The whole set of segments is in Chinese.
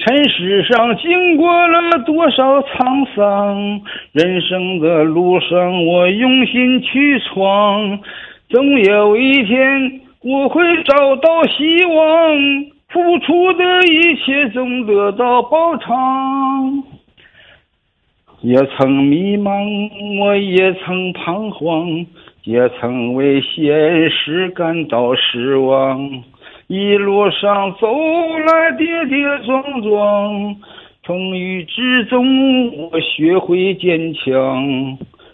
尘世上经过了多少沧桑，人生的路上我用心去闯，总有一天我会找到希望，付出的一切总得到报偿。也曾迷茫，我也曾彷徨，也曾为现实感到失望，一路上走来跌跌撞撞，风雨之中我学会坚强。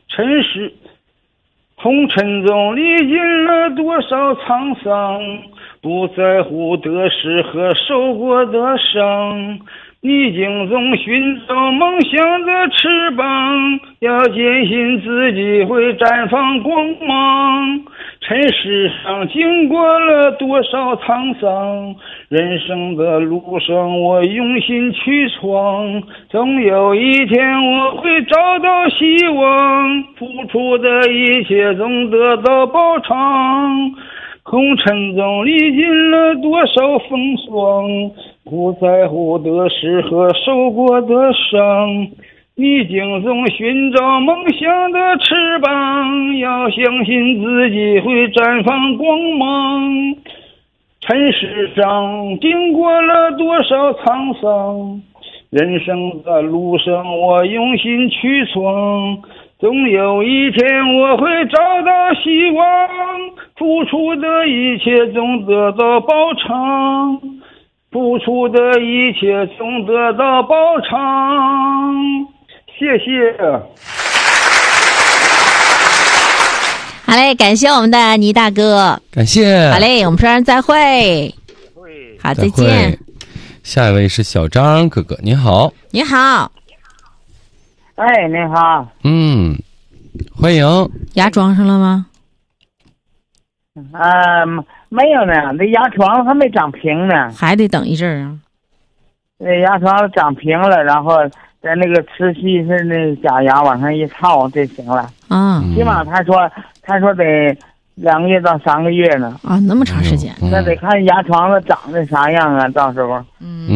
红尘中历尽了多少沧桑，不在乎得失和受过的伤，逆境中寻找梦想的翅膀，要坚信自己会绽放光芒。尘世上经过了多少沧桑，人生的路上我用心去闯，总有一天我会找到希望，付出的一切总得到报偿。红尘中历尽了多少风霜，不在乎得失和受过的伤，逆境中寻找梦想的翅膀，要相信自己会绽放光芒。尘世上经过了多少沧桑，人生的路上我用心去闯，总有一天我会找到希望，付出的一切总得到报偿，付出的一切总得到报偿。谢谢。 好嘞，感谢我们的倪大哥， 感谢。 好嘞，我们说声再会。好，再见。 下一位是小张哥哥，你好。 你好。 哎，你好。 欢迎。 牙装上了吗？ 没有呢，这牙床还没长平呢， 还得等一阵儿啊。 这牙床长平了，然后在那个瓷器是那假牙往上一套就行了。起码他说得2个月到3个月呢。 啊，那么长时间。 那得看牙床子长得啥样啊，到时候。